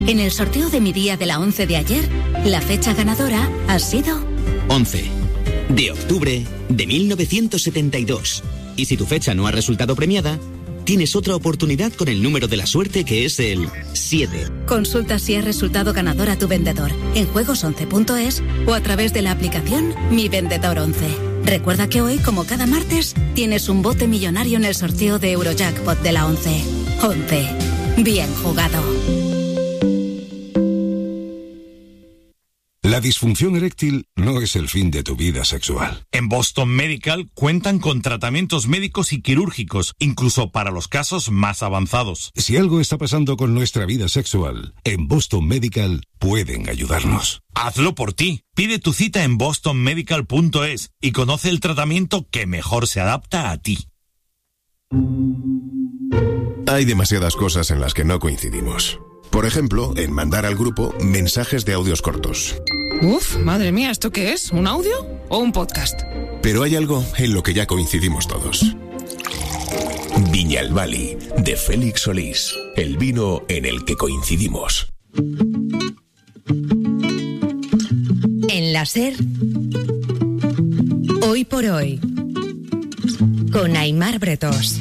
En el sorteo de mi día de la 11 de ayer, la fecha ganadora ha sido 11 de octubre de 1972. Y si tu fecha no ha resultado premiada, tienes otra oportunidad con el número de la suerte, que es el 7. Consulta si has resultado ganador a tu vendedor en juegos11.es o a través de la aplicación Mi Vendedor 11. Recuerda que hoy, como cada martes, tienes un bote millonario en el sorteo de Eurojackpot de la 11. 11. Bien jugado. La disfunción eréctil no es el fin de tu vida sexual. En Boston Medical cuentan con tratamientos médicos y quirúrgicos, incluso para los casos más avanzados. Si algo está pasando con nuestra vida sexual, en Boston Medical pueden ayudarnos. Hazlo por ti. Pide tu cita en bostonmedical.es y conoce el tratamiento que mejor se adapta a ti. Hay demasiadas cosas en las que no coincidimos. Por ejemplo, en mandar al grupo mensajes de audios cortos. Uf, madre mía, ¿esto qué es? ¿Un audio o un podcast? Pero hay algo en lo que ya coincidimos todos. Viñalbali, de Félix Solís. El vino en el que coincidimos. En la SER, Hoy por Hoy, con Aimar Bretós.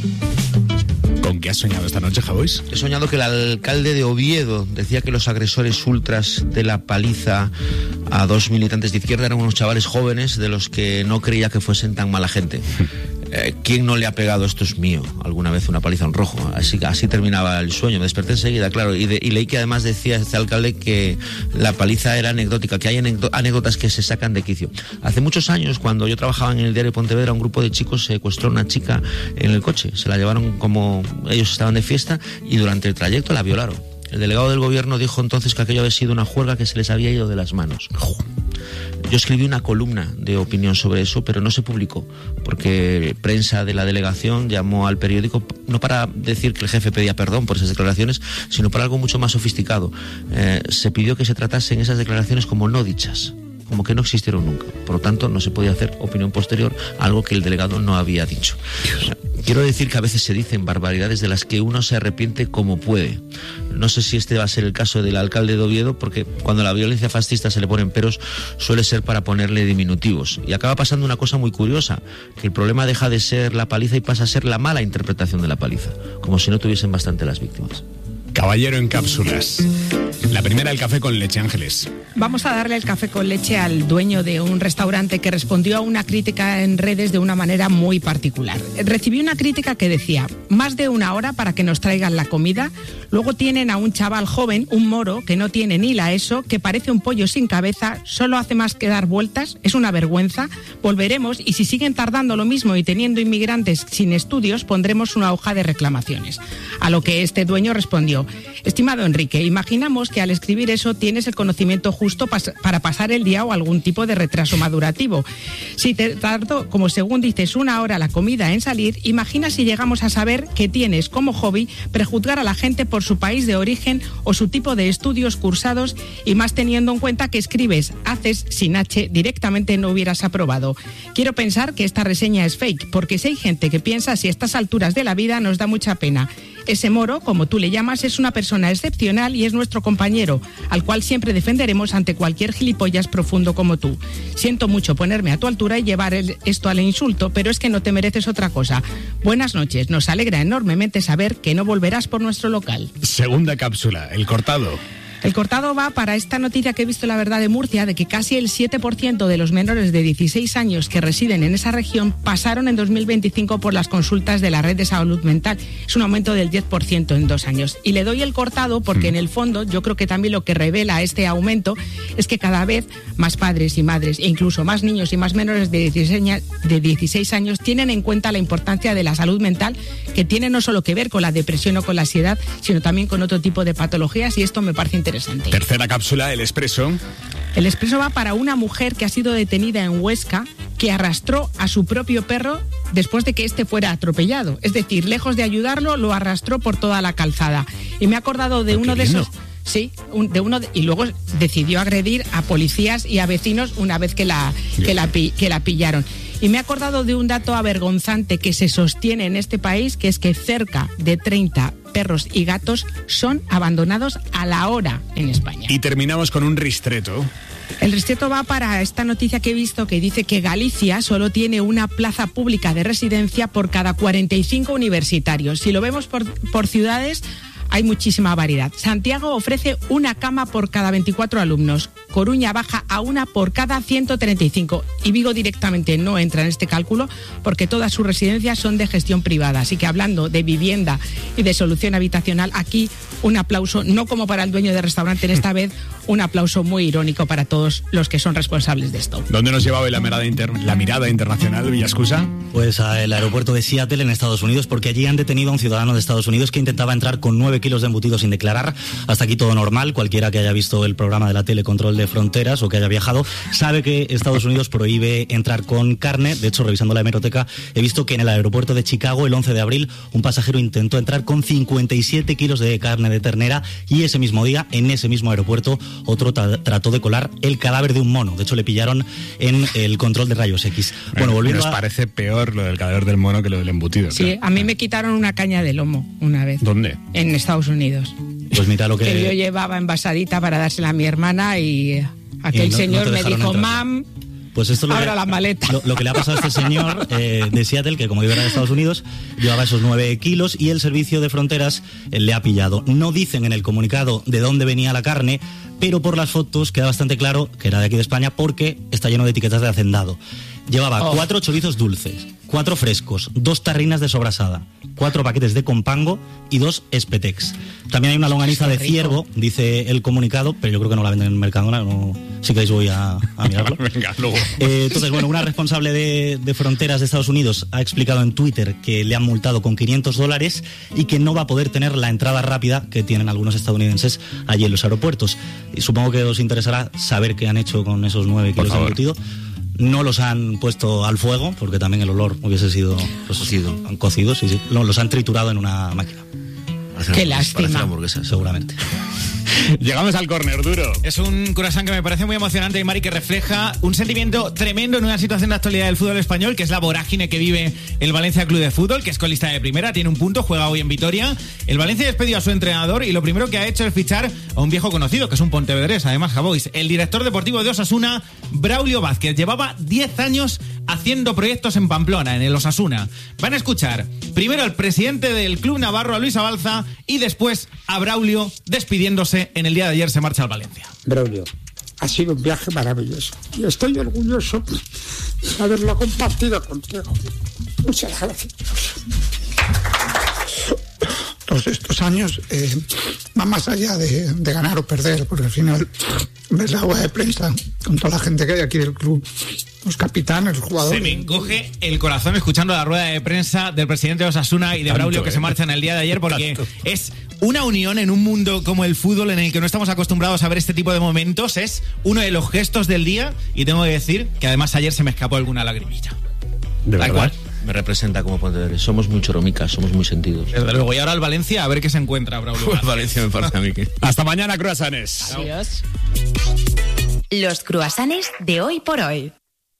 ¿Con qué has soñado esta noche, Javois? He soñado que el alcalde de Oviedo decía que los agresores ultras de la paliza a 2 militantes de izquierda eran unos chavales jóvenes de los que no creía que fuesen tan mala gente. ¿Quién no le ha pegado, esto es mío, alguna vez una paliza en rojo? Así terminaba el sueño. Me desperté enseguida, claro, y leí que además decía este alcalde que la paliza era anecdótica, que hay anécdotas que se sacan de quicio. Hace muchos años, cuando yo trabajaba en el diario Pontevedra, un grupo de chicos secuestró a una chica en el coche. Se la llevaron como ellos estaban de fiesta y durante el trayecto la violaron. El delegado del gobierno dijo entonces que aquello había sido una juerga que se les había ido de las manos. Yo escribí una columna de opinión sobre eso, pero no se publicó, porque prensa de la delegación llamó al periódico no para decir que el jefe pedía perdón por esas declaraciones, sino para algo mucho más sofisticado. Se pidió que se tratasen esas declaraciones como no dichas, como que no existieron nunca. Por lo tanto, no se podía hacer opinión posterior a algo que el delegado no había dicho. Quiero decir que a veces se dicen barbaridades de las que uno se arrepiente como puede. No sé si este va a ser el caso del alcalde de Oviedo, porque cuando a la violencia fascista se le ponen peros, suele ser para ponerle diminutivos. Y acaba pasando una cosa muy curiosa, que el problema deja de ser la paliza y pasa a ser la mala interpretación de la paliza, como si no tuviesen bastante las víctimas. Caballero en cápsulas. La primera, el café con leche, Ángeles. Vamos a darle el café con leche al dueño de un restaurante que respondió a una crítica en redes de una manera muy particular. Recibí una crítica que decía: más de 1 hora para que nos traigan la comida, luego tienen a un chaval joven, un moro, que no tiene ni la ESO, que parece un pollo sin cabeza, solo hace más que dar vueltas, es una vergüenza, volveremos y si siguen tardando lo mismo y teniendo inmigrantes sin estudios, pondremos una hoja de reclamaciones. A lo que este dueño respondió: estimado Enrique, imaginamos que al escribir eso tienes el conocimiento justo para pasar el día o algún tipo de retraso madurativo. Si te tardó, como según dices, 1 hora la comida en salir, imagina si llegamos a saber que tienes como hobby prejuzgar a la gente por su país de origen o su tipo de estudios cursados, y más teniendo en cuenta que escribes haces sin H, directamente no hubieras aprobado. Quiero pensar que esta reseña es fake, porque si hay gente que piensa así a estas alturas de la vida, nos da mucha pena. Ese moro, como tú le llamas, es una persona excepcional y es nuestro compañero, al cual siempre defenderemos ante cualquier gilipollas profundo como tú. Siento mucho ponerme a tu altura y llevar esto al insulto, pero es que no te mereces otra cosa. Buenas noches, nos alegra enormemente saber que no volverás por nuestro local. Segunda cápsula, el cortado. El cortado va para esta noticia que he visto, la verdad, de Murcia, de que casi el 7% de los menores de 16 años que residen en esa región pasaron en 2025 por las consultas de la red de salud mental. Es un aumento del 10% en 2 años. Y le doy el cortado porque en el fondo yo creo que también lo que revela este aumento es que cada vez más padres y madres, e incluso más niños y más menores de 16 años tienen en cuenta la importancia de la salud mental, que tiene no solo que ver con la depresión o con la ansiedad, sino también con otro tipo de patologías, y esto me parece interesante. Tercera cápsula, el expreso. El expreso va para una mujer que ha sido detenida en Huesca, que arrastró a su propio perro después de que este fuera atropellado. Es decir, lejos de ayudarlo, lo arrastró por toda la calzada. Y me he acordado de uno de esos... Sí, y luego decidió agredir a policías y a vecinos una vez que la pillaron. Y me he acordado de un dato avergonzante que se sostiene en este país, que es que cerca de 30 perros y gatos son abandonados a la hora en España. Y terminamos con un ristreto. El ristreto va para esta noticia que he visto que dice que Galicia solo tiene una plaza pública de residencia por cada 45 universitarios. Si lo vemos por ciudades, hay muchísima variedad. Santiago ofrece una cama por cada 24 alumnos. Coruña baja a una por cada 135. Y Vigo directamente no entra en este cálculo porque todas sus residencias son de gestión privada. Así que hablando de vivienda y de solución habitacional, aquí un aplauso, no como para el dueño del restaurante en esta vez, un aplauso muy irónico para todos los que son responsables de esto. ¿Dónde nos lleva hoy la mirada internacional, Villascusa? Pues al aeropuerto de Seattle en Estados Unidos, porque allí han detenido a un ciudadano de Estados Unidos que intentaba entrar con 9 kilos de embutido sin declarar. Hasta aquí todo normal. Cualquiera que haya visto el programa de la tele Control de Fronteras o que haya viajado sabe que Estados Unidos prohíbe entrar con carne. De hecho, revisando la hemeroteca, he visto que en el aeropuerto de Chicago, el 11 de abril, un pasajero intentó entrar con 57 kilos de carne de ternera y ese mismo día, en ese mismo aeropuerto, otro trató de colar el cadáver de un mono. De hecho, le pillaron en el control de rayos X. Bueno, volviendo nos parece peor lo del cadáver del mono que lo del embutido. Sí, claro. A mí me quitaron una caña de lomo una vez. ¿Dónde? En Estados Unidos. Pues mira lo que yo llevaba envasadita para dársela a mi hermana y aquel señor me dijo, mam, pues esto abra la maleta. Lo que le ha pasado a este señor de Seattle, que como era de Estados Unidos, llevaba esos 9 kilos y el servicio de fronteras le ha pillado. No dicen en el comunicado de dónde venía la carne, pero por las fotos queda bastante claro que era de aquí de España porque está lleno de etiquetas de hacendado. Llevaba 4 chorizos dulces, 4 frescos, 2 tarrinas de sobrasada, 4 paquetes de compango y 2 espetex. También hay una longaniza de ciervo, dice el comunicado, pero yo creo que no la venden en Mercadona, no, si queréis voy a mirarlo. Venga, luego. Entonces, bueno, una responsable de fronteras de Estados Unidos ha explicado en Twitter que le han multado con $500 y que no va a poder tener la entrada rápida que tienen algunos estadounidenses allí en los aeropuertos. Y supongo que os interesará saber qué han hecho con esos 9 kilos de embutido. No los han puesto al fuego, porque también el olor hubiese sido cocido, sí. No, los han triturado en una máquina. Qué lástima. Seguramente. Llegamos al córner duro. Es un croissant que me parece muy emocionante, Aymar, y que refleja un sentimiento tremendo en una situación de actualidad del fútbol español, que es la vorágine que vive el Valencia Club de Fútbol, que es colista de primera, tiene un punto, juega hoy en Vitoria. El Valencia despedió a su entrenador y lo primero que ha hecho es fichar a un viejo conocido, que es un pontevedrés, además, Javois, el director deportivo de Osasuna, Braulio Vázquez. Llevaba 10 años haciendo proyectos en Pamplona, en el Osasuna. Van a escuchar primero al presidente del club navarro, a Luis Abalza, y después a Braulio despidiéndose. En el día de ayer se marcha al Valencia. Braulio, ha sido un viaje maravilloso y estoy orgulloso de haberlo compartido contigo. Muchas gracias. Todos estos años van más allá de ganar o perder, porque al final ves la rueda de prensa con toda la gente que hay aquí del club, los capitanes, los jugadores. Se me encoge el corazón escuchando la rueda de prensa del presidente de Osasuna y de Braulio, que se marchan el día de ayer, porque es una unión en un mundo como el fútbol, en el que no estamos acostumbrados a ver este tipo de momentos. Es uno de los gestos del día y tengo que decir que además ayer se me escapó alguna lagrimilla. ¿De verdad? Me representa como pontevedrés. Somos muy choromicas, somos muy sentidos. Desde luego. Y ahora al Valencia a ver qué se encuentra, Braulio. El Valencia me parece a mí que... Hasta mañana, croissants. Adiós. Los croissants de hoy por hoy.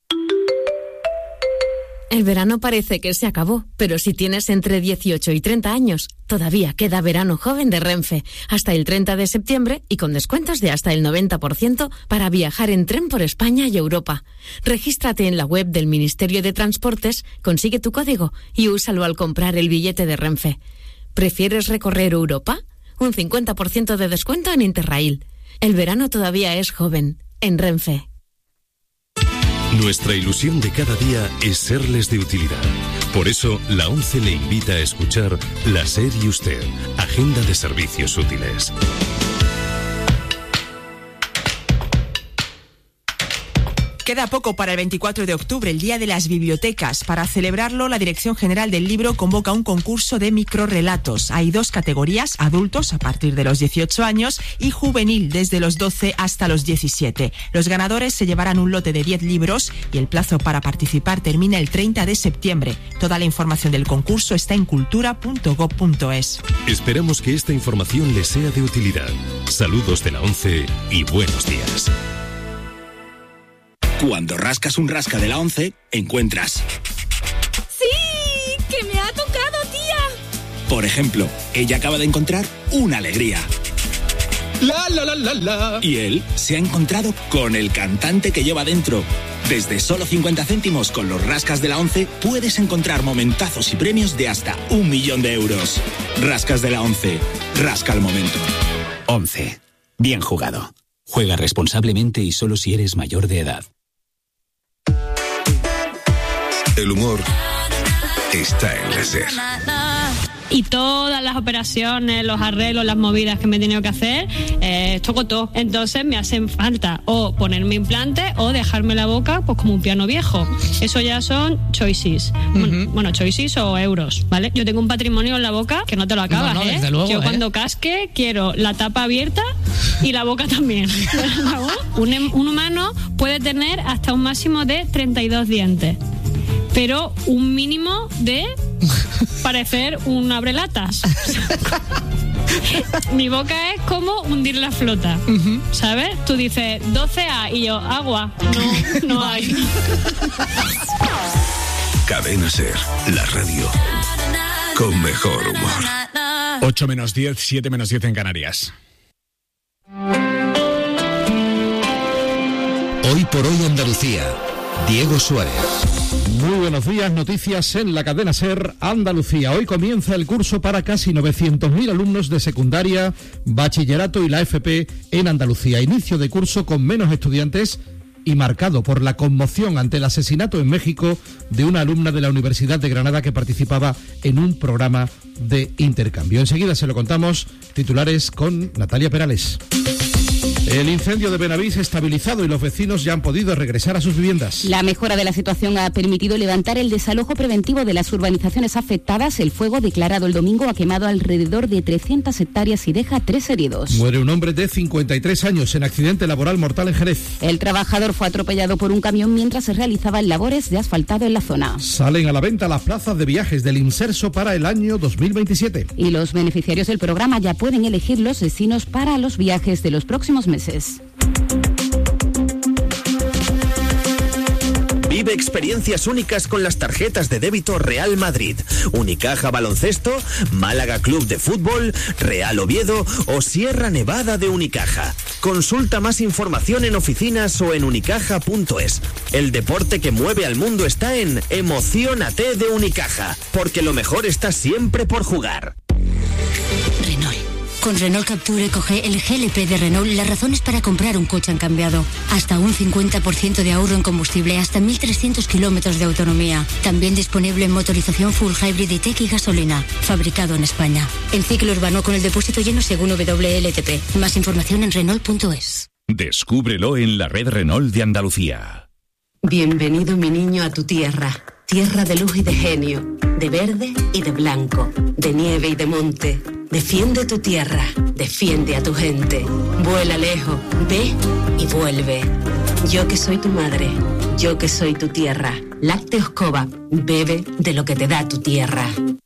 El verano parece que se acabó, pero si tienes entre 18 y 30 años, todavía queda verano joven de Renfe, hasta el 30 de septiembre y con descuentos de hasta el 90% para viajar en tren por España y Europa. Regístrate en la web del Ministerio de Transportes, consigue tu código y úsalo al comprar el billete de Renfe. ¿Prefieres recorrer Europa? Un 50% de descuento en Interrail. El verano todavía es joven, en Renfe. Nuestra ilusión de cada día es serles de utilidad. Por eso, la ONCE le invita a escuchar La SER y Usted, Agenda de Servicios Útiles. Queda poco para el 24 de octubre, el Día de las Bibliotecas. Para celebrarlo, la Dirección General del Libro convoca un concurso de microrrelatos. Hay 2 categorías, adultos a partir de los 18 años y juvenil desde los 12 hasta los 17. Los ganadores se llevarán un lote de 10 libros y el plazo para participar termina el 30 de septiembre. Toda la información del concurso está en cultura.gov.es. Esperamos que esta información les sea de utilidad. Saludos de la ONCE y buenos días. Cuando rascas un rasca de la 11, encuentras... ¡Sí! ¡Que me ha tocado, tía! Por ejemplo, ella acaba de encontrar una alegría. La, la, la, la, la. Y él se ha encontrado con el cantante que lleva dentro. Desde solo 50 céntimos con los rascas de la 11 puedes encontrar momentazos y premios de hasta 1 millón de euros. Rascas de la 11. Rasca el momento. 11. Bien jugado. Juega responsablemente y solo si eres mayor de edad. El humor está en la SER. Y todas las operaciones, los arreglos, las movidas que me he tenido que hacer, toco todo. Entonces me hacen falta o ponerme implante o dejarme la boca pues como un piano viejo. Eso ya son choices. Bueno, choices o euros, ¿vale? Yo tengo un patrimonio en la boca que no te lo acabas, no, desde luego, Yo cuando casque quiero la tapa abierta y la boca también. Un humano puede tener hasta un máximo de 32 dientes. Pero un mínimo de parecer un abrelatas. Mi boca es como hundir la flota, ¿sabes? Tú dices 12A y yo, agua. No hay. Cadena SER, la radio con mejor humor. 8 menos 10, 7 menos 10 en Canarias. Hoy por hoy Andalucía. Diego Suárez. Muy buenos días, noticias en la cadena SER Andalucía. Hoy comienza el curso para casi 900.000 alumnos de secundaria, bachillerato y la FP en Andalucía. Inicio de curso con menos estudiantes y marcado por la conmoción ante el asesinato en México de una alumna de la Universidad de Granada que participaba en un programa de intercambio. Enseguida se lo contamos, titulares con Natalia Perales. El incendio de Benavís estabilizado y los vecinos ya han podido regresar a sus viviendas. La mejora de la situación ha permitido levantar el desalojo preventivo de las urbanizaciones afectadas. El fuego declarado el domingo ha quemado alrededor de 300 hectáreas y deja 3 heridos. Muere un hombre de 53 años en accidente laboral mortal en Jerez. El trabajador fue atropellado por un camión mientras se realizaban labores de asfaltado en la zona. Salen a la venta las plazas de viajes del Inserso para el año 2027. Y los beneficiarios del programa ya pueden elegir los destinos para los viajes de los próximos meses. Vive experiencias únicas con las tarjetas de débito Real Madrid, Unicaja Baloncesto, Málaga Club de Fútbol, Real Oviedo o Sierra Nevada de Unicaja. Consulta más información en oficinas o en unicaja.es. El deporte que mueve al mundo está en Emociónate de Unicaja, porque lo mejor está siempre por jugar. Renault. Con Renault Capture coge el GLP de Renault. Las razones para comprar un coche han cambiado. Hasta un 50% de ahorro en combustible, hasta 1.300 kilómetros de autonomía. También disponible en motorización full hybrid e-tech y gasolina. Fabricado en España. En ciclo urbano con el depósito lleno según WLTP. Más información en Renault.es. Descúbrelo en la red Renault de Andalucía. Bienvenido, mi niño, a tu tierra. Tierra de luz y de genio. De verde y de blanco. De nieve y de monte. Defiende tu tierra, defiende a tu gente. Vuela lejos, ve y vuelve. Yo que soy tu madre, yo que soy tu tierra. Lácteos Cova, bebe de lo que te da tu tierra.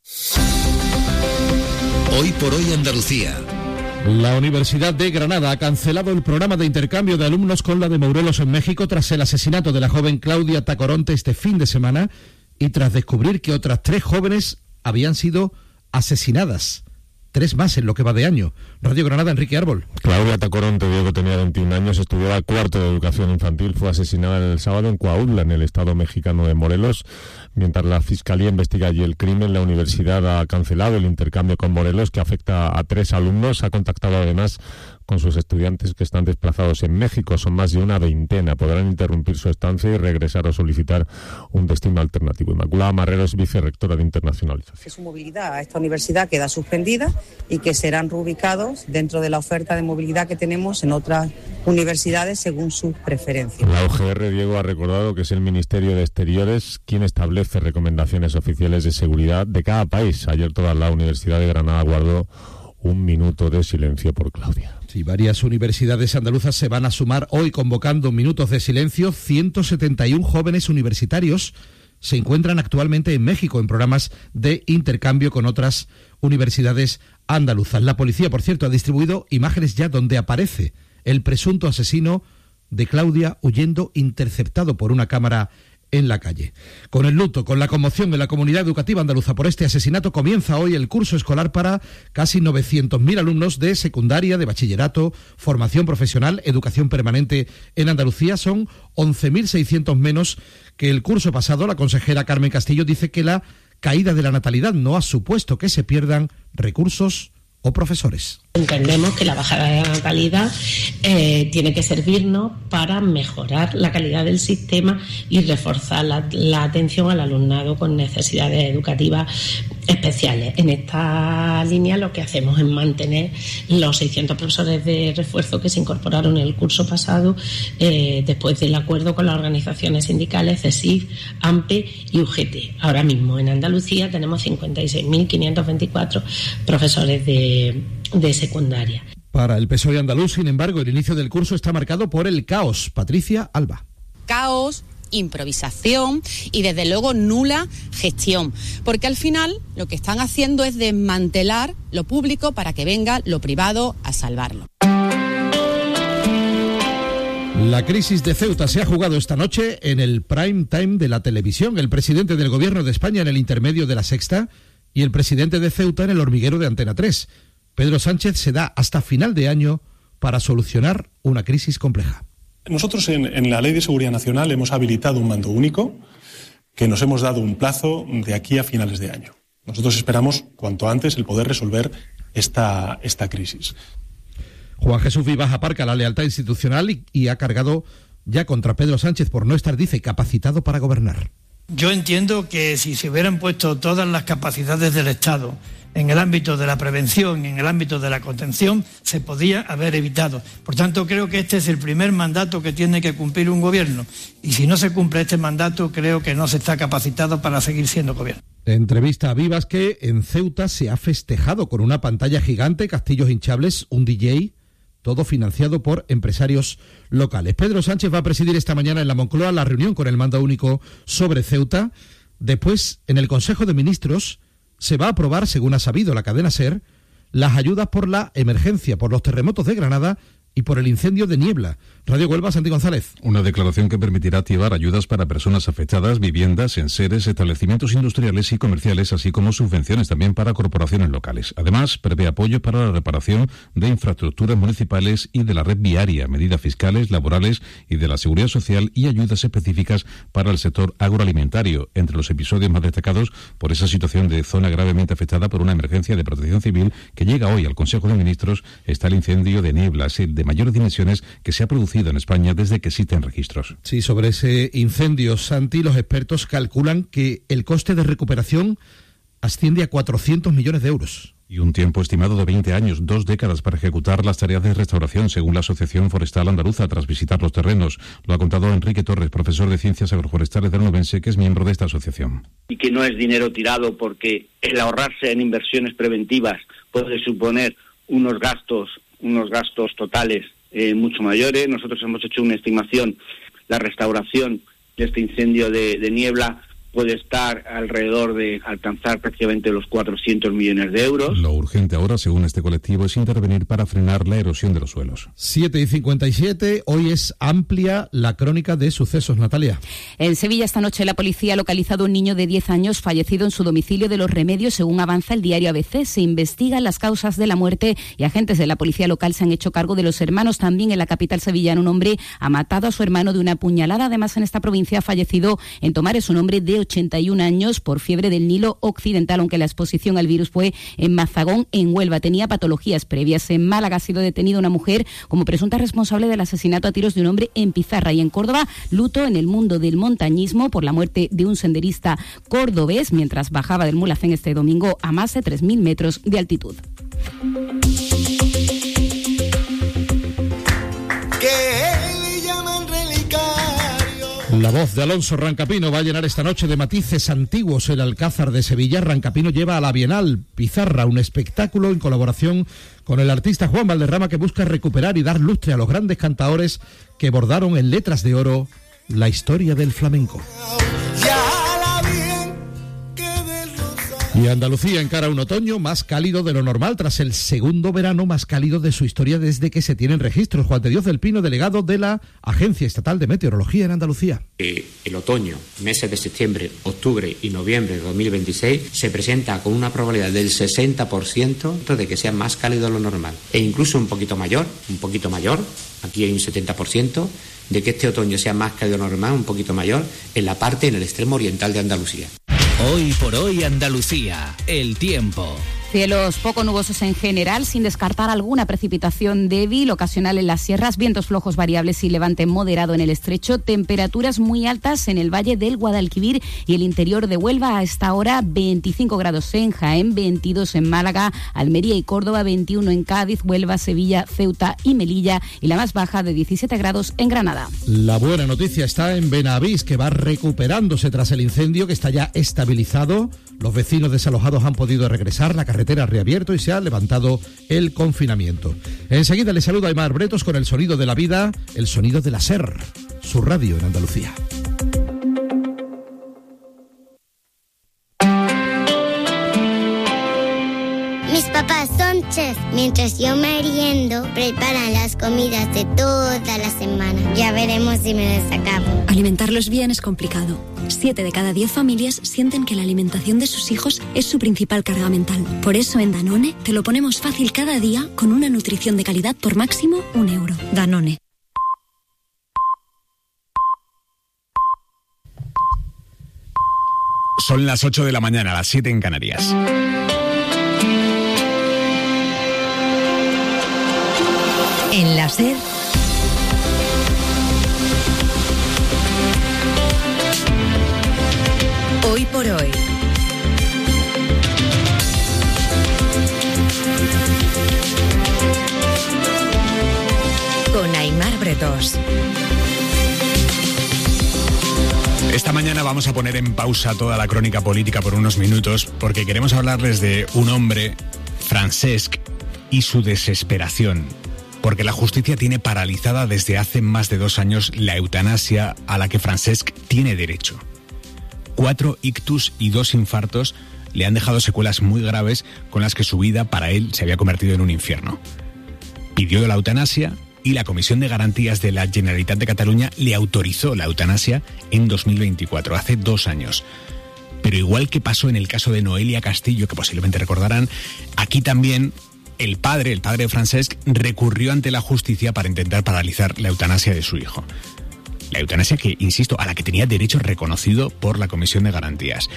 Hoy por hoy Andalucía. La Universidad de Granada ha cancelado el programa de intercambio de alumnos con la de Morelos en México tras el asesinato de la joven Claudia Tacoronte este fin de semana y tras descubrir que otras 3 jóvenes habían sido asesinadas. 3 más en lo que va de año. Radio Granada, Enrique Árbol. Claudia Tacoronte, Diego, tenía 21 años, estudiaba cuarto de educación infantil, fue asesinada el sábado en Coahuila, en el estado mexicano de Morelos. Mientras la Fiscalía investiga allí el crimen, la universidad ha cancelado el intercambio con Morelos, que afecta a 3 alumnos. Ha contactado además con sus estudiantes que están desplazados en México. Son más de una veintena. Podrán interrumpir su estancia y regresar o solicitar un destino alternativo. Inmaculada Marrero es vicerrectora de internacionalización. Que su movilidad a esta universidad queda suspendida y que serán reubicados dentro de la oferta de movilidad que tenemos en otras universidades según sus preferencias. La UGR, Diego, ha recordado que es el Ministerio de Exteriores quien establece recomendaciones oficiales de seguridad de cada país. Ayer toda la Universidad de Granada guardó un minuto de silencio por Claudia. Sí, varias universidades andaluzas se van a sumar hoy convocando minutos de silencio. 171 jóvenes universitarios se encuentran actualmente en México en programas de intercambio con otras universidades andaluzas. La policía, por cierto, ha distribuido imágenes ya donde aparece el presunto asesino de Claudia huyendo interceptado por una cámara en la calle. Con el luto, con la conmoción en la comunidad educativa andaluza por este asesinato, comienza hoy el curso escolar para casi 900.000 alumnos de secundaria, de bachillerato, formación profesional, educación permanente en Andalucía. Son 11.600 menos que el curso pasado. La consejera Carmen Castillo dice que la caída de la natalidad no ha supuesto que se pierdan recursos o profesores. Entendemos que la bajada de la natalidad tiene que servirnos para mejorar la calidad del sistema y reforzar la atención al alumnado con necesidades educativas especiales. En esta línea lo que hacemos es mantener los 600 profesores de refuerzo que se incorporaron en el curso pasado después del acuerdo con las organizaciones sindicales CESIF, AMPE y UGT. Ahora mismo en Andalucía tenemos 56.524 profesores de secundaria. Para el PSOE andaluz, sin embargo, el inicio del curso está marcado por el caos. Patricia Alba. Caos, improvisación y desde luego nula gestión, porque al final lo que están haciendo es desmantelar lo público para que venga lo privado a salvarlo. La crisis de Ceuta se ha jugado esta noche en el prime time de la televisión. El presidente del Gobierno de España en el intermedio de La Sexta y el presidente de Ceuta en el hormiguero de Antena 3. Pedro Sánchez se da hasta final de año para solucionar una crisis compleja. Nosotros en la Ley de Seguridad Nacional hemos habilitado un mando único que nos hemos dado un plazo de aquí a finales de año. Nosotros esperamos cuanto antes el poder resolver esta crisis. Juan Jesús Vivas aparca la lealtad institucional y ha cargado ya contra Pedro Sánchez por no estar, dice, capacitado para gobernar. Yo entiendo que si se hubieran puesto todas las capacidades del Estado en el ámbito de la prevención y en el ámbito de la contención, se podía haber evitado. Por tanto, creo que este es el primer mandato que tiene que cumplir un gobierno. Y si no se cumple este mandato, creo que no se está capacitado para seguir siendo gobierno. Entrevista a Vivas que en Ceuta se ha festejado con una pantalla gigante, castillos hinchables, un DJ, todo financiado por empresarios locales. Pedro Sánchez va a presidir esta mañana en la Moncloa la reunión con el mando único sobre Ceuta. Después, en el Consejo de Ministros, se va a aprobar, según ha sabido la cadena SER, las ayudas por la emergencia, por los terremotos de Granada y por el incendio de Niebla. Radio Huelva, Santi González. Una declaración que permitirá activar ayudas para personas afectadas, viviendas, enseres, establecimientos industriales y comerciales, así como subvenciones también para corporaciones locales. Además, prevé apoyo para la reparación de infraestructuras municipales y de la red viaria, medidas fiscales, laborales y de la seguridad social y ayudas específicas para el sector agroalimentario. Entre los episodios más destacados por esa situación de zona gravemente afectada por una emergencia de protección civil que llega hoy al Consejo de Ministros está el incendio de Niebla, de mayores dimensiones que se ha producido en España desde que existen registros. Sí, sobre ese incendio, Santi, los expertos calculan que el coste de recuperación asciende a 400 millones de euros. Y un tiempo estimado de 20 años, 2 décadas para ejecutar las tareas de restauración, según la Asociación Forestal Andaluza, tras visitar los terrenos. Lo ha contado Enrique Torres, profesor de Ciencias Agroforestales del Onubense, que es miembro de esta asociación. Y que no es dinero tirado, porque el ahorrarse en inversiones preventivas puede suponer unos gastos totales mucho mayores. Nosotros hemos hecho una estimación. La restauración de este incendio de Niebla puede estar alrededor de alcanzar prácticamente los 400 millones de euros. Lo urgente ahora, según este colectivo, es intervenir para frenar la erosión de los suelos. 7:57, hoy es amplia la crónica de sucesos, Natalia. En Sevilla esta noche la policía ha localizado un niño de 10 años fallecido en su domicilio de Los Remedios, según avanza el diario ABC. Se investigan las causas de la muerte y agentes de la policía local se han hecho cargo de los hermanos. También en la capital sevillana un hombre ha matado a su hermano de una puñalada. Además, en esta provincia ha fallecido en Tomares un hombre de 81 años por fiebre del Nilo Occidental, aunque la exposición al virus fue en Mazagón, en Huelva. Tenía patologías previas. En Málaga ha sido detenida una mujer como presunta responsable del asesinato a tiros de un hombre en Pizarra. Y en Córdoba, luto en el mundo del montañismo por la muerte de un senderista cordobés mientras bajaba del Mulhacén este domingo a más de 3.000 metros de altitud. La voz de Alonso Rancapino va a llenar esta noche de matices antiguos el Alcázar de Sevilla. Rancapino lleva a la Bienal Pizarra, un espectáculo en colaboración con el artista Juan Valderrama que busca recuperar y dar lustre a los grandes cantaores que bordaron en letras de oro la historia del flamenco. Y Andalucía encara un otoño más cálido de lo normal tras el segundo verano más cálido de su historia desde que se tienen registros. Juan de Dios del Pino, delegado de la Agencia Estatal de Meteorología en Andalucía. El otoño, meses de septiembre, octubre y noviembre de 2026, se presenta con una probabilidad del 60% de que sea más cálido de lo normal. E incluso un poquito mayor, aquí hay un 70%, de que este otoño sea más cálido de lo normal, un poquito mayor, en el extremo oriental de Andalucía. Hoy por hoy Andalucía, el tiempo. Cielos poco nubosos en general, sin descartar alguna precipitación débil, ocasional en las sierras, vientos flojos variables y levante moderado en el estrecho, temperaturas muy altas en el valle del Guadalquivir y el interior de Huelva. A esta hora 25 grados en Jaén, 22 en Málaga, Almería y Córdoba, 21 en Cádiz, Huelva, Sevilla, Ceuta y Melilla y la más baja de 17 grados en Granada. La buena noticia está en Benavís, que va recuperándose tras el incendio, que está ya estabilizado. Los vecinos desalojados han podido regresar, la carretera ha reabierto y se ha levantado el confinamiento. Enseguida les saluda Aymar Bretos con el sonido de la vida, el sonido de la SER, su radio en Andalucía. Mis papás son chefs. Mientras yo meriendo, preparan las comidas de toda la semana. Ya veremos si me las acabo. Alimentarlos bien es complicado. 7 de cada 10 familias sienten que la alimentación de sus hijos es su principal carga mental. Por eso en Danone te lo ponemos fácil cada día con una nutrición de calidad por máximo €1. Danone. Son las 8 de la mañana, las 7 en Canarias. En la SER, hoy por hoy. Con Aymar Bretos. Esta mañana vamos a poner en pausa toda la crónica política por unos minutos porque queremos hablarles de un hombre, Francesc, y su desesperación. Porque la justicia tiene paralizada desde hace más de 2 años la eutanasia a la que Francesc tiene derecho. 4 ictus y 2 infartos le han dejado secuelas muy graves con las que su vida para él se había convertido en un infierno. Pidió la eutanasia y la Comisión de Garantías de la Generalitat de Cataluña le autorizó la eutanasia en 2024, hace 2 años. Pero igual que pasó en el caso de Noelia Castillo, que posiblemente recordarán, aquí también el padre de Francesc recurrió ante la justicia para intentar paralizar la eutanasia de su hijo. La eutanasia que, insisto, a la que tenía derecho reconocido por la Comisión de Garantías.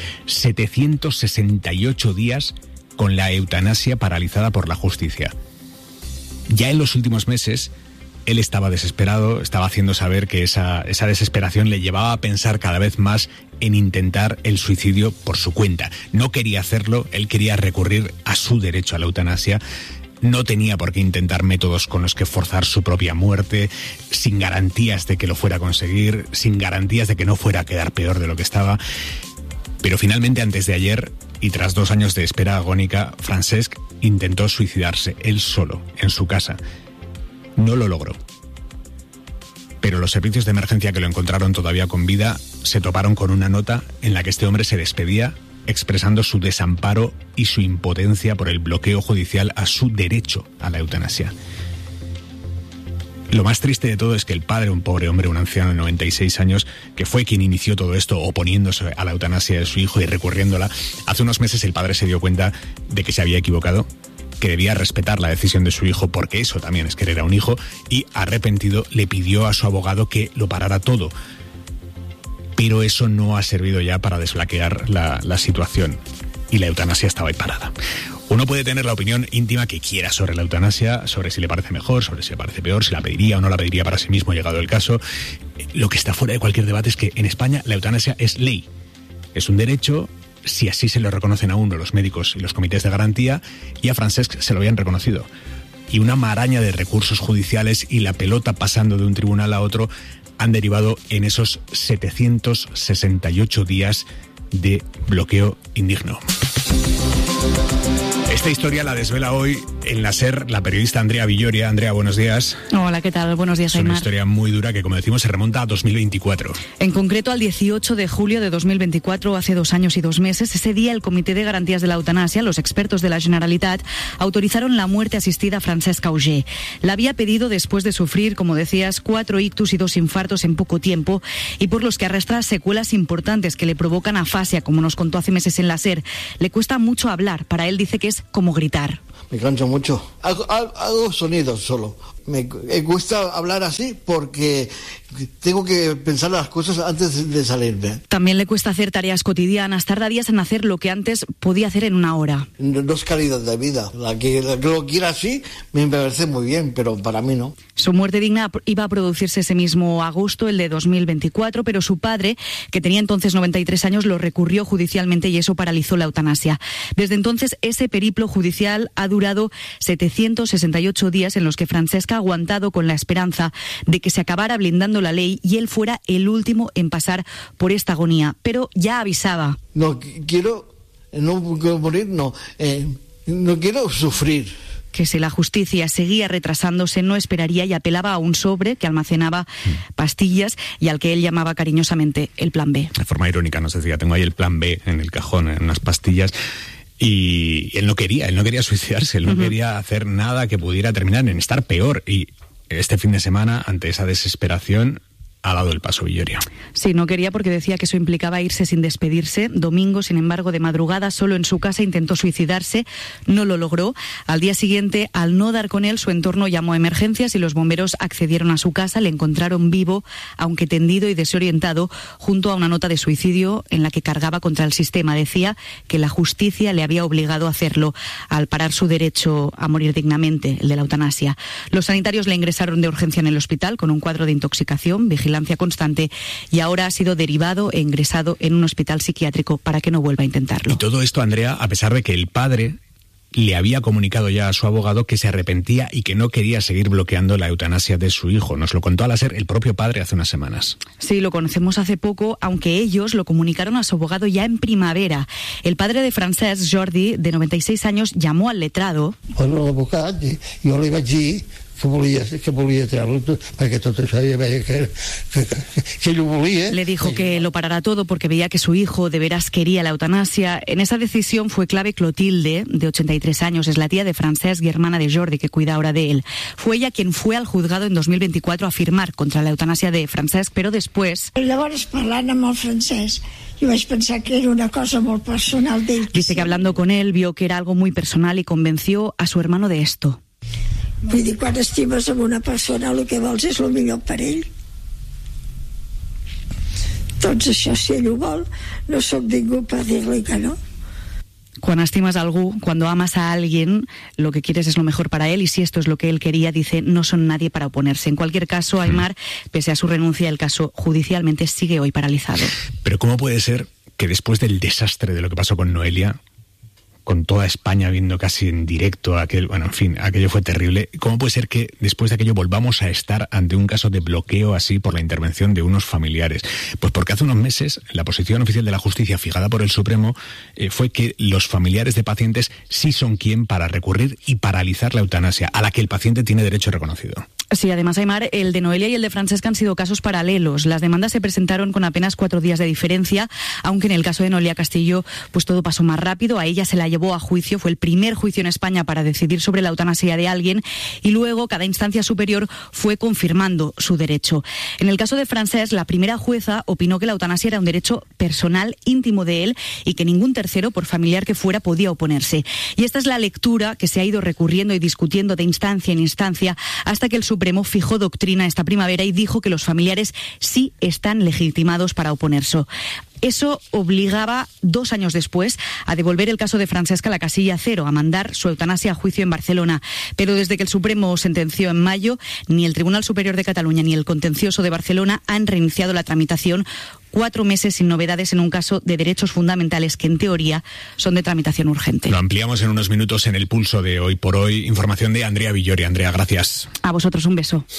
768 días con la eutanasia paralizada por la justicia. Ya en los últimos meses, él estaba desesperado, estaba haciendo saber que esa desesperación le llevaba a pensar cada vez más en intentar el suicidio por su cuenta. No quería hacerlo, él quería recurrir a su derecho a la eutanasia. No tenía por qué intentar métodos con los que forzar su propia muerte, sin garantías de que lo fuera a conseguir, sin garantías de que no fuera a quedar peor de lo que estaba. Pero finalmente, antes de ayer, y tras 2 años de espera agónica, Francesc intentó suicidarse, él solo, en su casa. No lo logró. Pero los servicios de emergencia que lo encontraron todavía con vida se toparon con una nota en la que este hombre se despedía expresando su desamparo y su impotencia por el bloqueo judicial a su derecho a la eutanasia. Lo más triste de todo es que el padre, un pobre hombre, un anciano de 96 años, que fue quien inició todo esto oponiéndose a la eutanasia de su hijo y recurriéndola, hace unos meses el padre se dio cuenta de que se había equivocado, que debía respetar la decisión de su hijo, porque eso también es querer a un hijo, y arrepentido le pidió a su abogado que lo parara todo. Pero eso no ha servido ya para desbloquear la situación, y la eutanasia estaba ahí parada. Uno puede tener la opinión íntima que quiera sobre la eutanasia, sobre si le parece mejor, sobre si le parece peor, si la pediría o no la pediría para sí mismo, llegado el caso. Lo que está fuera de cualquier debate es que en España la eutanasia es ley. Es un derecho, si así se lo reconocen a uno los médicos y los comités de garantía, y a Francesc se lo habían reconocido. Y una maraña de recursos judiciales y la pelota pasando de un tribunal a otro han derivado en esos 768 días de bloqueo indigno. Esta historia la desvela hoy en la SER la periodista Andrea Villoria. Andrea, buenos días. Hola, ¿qué tal? Buenos días, Es una Aimar. historia muy dura que, como decimos, se remonta a 2024. En concreto, al 18 de julio de 2024, hace 2 años y 2 meses, ese día el Comité de Garantías de la Eutanasia, los expertos de la Generalitat, autorizaron la muerte asistida a Francesca Auger. La había pedido después de sufrir, como decías, 4 ictus y 2 infartos en poco tiempo, y por los que arrastra secuelas importantes que le provocan afasia, como nos contó hace meses en la SER. Le cuesta mucho hablar. Para él dice que es como gritar. Me canso mucho. Hago sonidos solo. Me gusta hablar así porque tengo que pensar las cosas antes de salirme. También le cuesta hacer tareas cotidianas, tarda días en hacer lo que antes podía hacer en una hora. No es calidad de vida. La que lo quiera así me parece muy bien, pero para mí no. Su muerte digna iba a producirse ese mismo agosto, el de 2024, pero su padre, que tenía entonces 93 años, lo recurrió judicialmente y eso paralizó la eutanasia. Desde entonces, ese periplo judicial ha durado 768 días en los que Francesca ha aguantado con la esperanza de que se acabara blindando la ley y él fuera el último en pasar por esta agonía. Pero ya avisaba. No quiero morir, no quiero sufrir. Que si la justicia seguía retrasándose no esperaría y apelaba a un sobre que almacenaba pastillas y al que él llamaba cariñosamente el plan B. De forma irónica nos decía, tengo ahí el plan B en el cajón, en unas pastillas. Y él no quería suicidarse, él no quería hacer nada que pudiera terminar en estar peor. Y este fin de semana, ante esa desesperación, ha dado el paso Villoria. Sí, no quería porque decía que eso implicaba irse sin despedirse. Domingo, sin embargo, de madrugada, solo en su casa intentó suicidarse, no lo logró. Al día siguiente, al no dar con él, su entorno llamó a emergencias y los bomberos accedieron a su casa, le encontraron vivo, aunque tendido y desorientado, junto a una nota de suicidio en la que cargaba contra el sistema. Decía que la justicia le había obligado a hacerlo, al parar su derecho a morir dignamente, el de la eutanasia. Los sanitarios le ingresaron de urgencia en el hospital con un cuadro de intoxicación, vigilancia constante, y ahora ha sido derivado e ingresado en un hospital psiquiátrico para que no vuelva a intentarlo. Y todo esto, Andrea, a pesar de que el padre le había comunicado ya a su abogado que se arrepentía y que no quería seguir bloqueando la eutanasia de su hijo. Nos lo contó a la SER el propio padre hace unas semanas. Sí, lo conocemos hace poco, aunque ellos lo comunicaron a su abogado ya en primavera. El padre de Francesc, Jordi, de 96 años, llamó al letrado. Bueno, l'advocat, jo li vaig dir que volia treure-lo, perquè tot això ja veia que ell ho volia. Le dijo que lo parara todo porque veía que su hijo de veras quería la eutanasia. En esa decisión fue clave Clotilde, de 83 años, es la tía de Francesc y hermana de Jordi, que cuida ahora de él. Fue ella quien fue al juzgado en 2024 a firmar contra la eutanasia de Francesc, però després... Llavors, parlant amb el Francesc, yo vaig pensar que era una cosa muy personal d'ell. Dice que hablando con él vio que era algo muy personal y convenció a su hermano de esto. Vull dir, quan estimes amb una persona el que vols és el millor per ell. Doncs això, si ell ho vol, no sóc ningú per dir-li que no. Cuando estimas a algo, cuando amas a alguien, lo que quieres es lo mejor para él, y si esto es lo que él quería, dice, no son nadie para oponerse. En cualquier caso, Aimar, pese a su renuncia, el caso judicialmente sigue hoy paralizado. Pero ¿cómo puede ser que después del desastre de lo que pasó con Noelia, con toda España viendo casi en directo aquello fue terrible, ¿cómo puede ser que después de aquello volvamos a estar ante un caso de bloqueo así por la intervención de unos familiares? Pues porque hace unos meses la posición oficial de la justicia fijada por el Supremo fue que los familiares de pacientes sí son quien para recurrir y paralizar la eutanasia, a la que el paciente tiene derecho reconocido. Sí, además, Aimar, el de Noelia y el de Francesca han sido casos paralelos. Las demandas se presentaron con apenas 4 días de diferencia, aunque en el caso de Noelia Castillo, pues todo pasó más rápido. A ella se la llevó a juicio, fue el primer juicio en España para decidir sobre la eutanasia de alguien, y luego cada instancia superior fue confirmando su derecho. En el caso de Francesc, la primera jueza opinó que la eutanasia era un derecho personal, íntimo de él, y que ningún tercero, por familiar que fuera, podía oponerse. Y esta es la lectura que se ha ido recurriendo y discutiendo de instancia en instancia hasta que el Supremo fijó doctrina esta primavera y dijo que los familiares sí están legitimados para oponerse. Eso obligaba 2 años después a devolver el caso de Francesca a la casilla 0, a mandar su eutanasia a juicio en Barcelona. Pero desde que el Supremo sentenció en mayo, ni el Tribunal Superior de Cataluña ni el Contencioso de Barcelona han reiniciado la tramitación. 4 meses sin novedades en un caso de derechos fundamentales que en teoría son de tramitación urgente. Lo ampliamos en unos minutos en el pulso de Hoy por Hoy. Información de Andrea Villoria. Andrea, gracias. A vosotros un beso.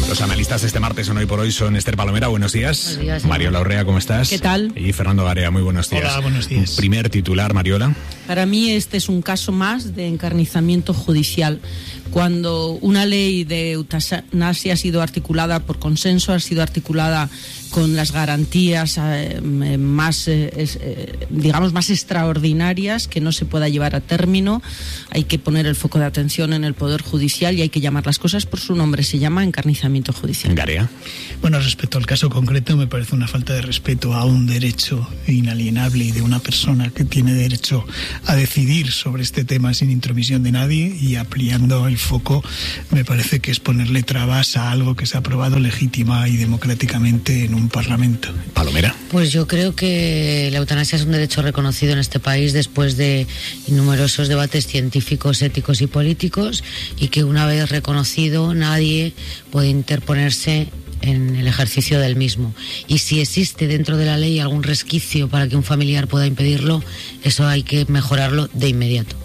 Los analistas este martes en Hoy por Hoy son Esther Palomera, buenos días. Buenos días. Mariola Urrea, ¿cómo estás? ¿Qué tal? Y Fernando Garea, muy buenos días. Hola, buenos días. Primer titular, Mariola. Para mí este es un caso más de encarnizamiento judicial. Cuando una ley de eutanasia ha sido articulada por consenso, ha sido articulada con las garantías más extraordinarias, que no se pueda llevar a término, hay que poner el foco de atención en el Poder Judicial y hay que llamar las cosas por su nombre. Se llama encarnizamiento judicial. Garea. Bueno, respecto al caso concreto, me parece una falta de respeto a un derecho inalienable y de una persona que tiene derecho a decidir sobre este tema sin intromisión de nadie, y ampliando el foco, me parece que es ponerle trabas a algo que se ha aprobado legítima y democráticamente en un Parlamento. Palomera. Pues yo creo que la eutanasia es un derecho reconocido en este país después de numerosos debates científicos, éticos y políticos, y que una vez reconocido nadie puede interponerse en el ejercicio del mismo. Y si existe dentro de la ley algún resquicio para que un familiar pueda impedirlo, eso hay que mejorarlo de inmediato.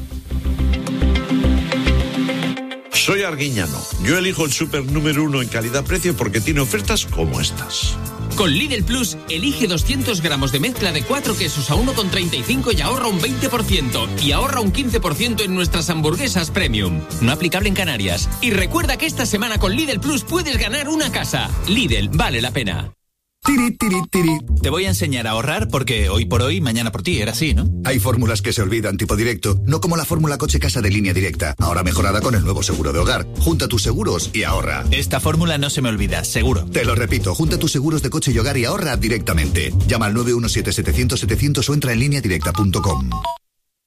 Soy Arguiñano. Yo elijo el súper número 1 en calidad-precio porque tiene ofertas como estas. Con Lidl Plus, elige 200 gramos de mezcla de 4 quesos a 1,35 y ahorra un 20%. Y ahorra un 15% en nuestras hamburguesas premium. No aplicable en Canarias. Y recuerda que esta semana con Lidl Plus puedes ganar una casa. Lidl, vale la pena. Tiri, tiri, tiri. Te voy a enseñar a ahorrar porque hoy por hoy, mañana por ti, era así, ¿no? Hay fórmulas que se olvidan tipo directo, no como la fórmula coche-casa de Línea Directa, ahora mejorada con el nuevo seguro de hogar. Junta tus seguros y ahorra. Esta fórmula no se me olvida, seguro. Te lo repito, junta tus seguros de coche y hogar y ahorra directamente. Llama al 917-700-700 o entra en lineadirecta.com.